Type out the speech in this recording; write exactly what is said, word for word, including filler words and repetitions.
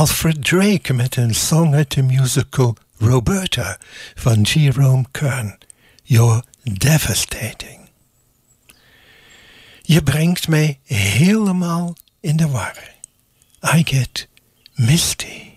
Alfred Drake met een song uit de musical Roberta van Jerome Kern. You're devastating. Je brengt mij helemaal in de war. I get misty.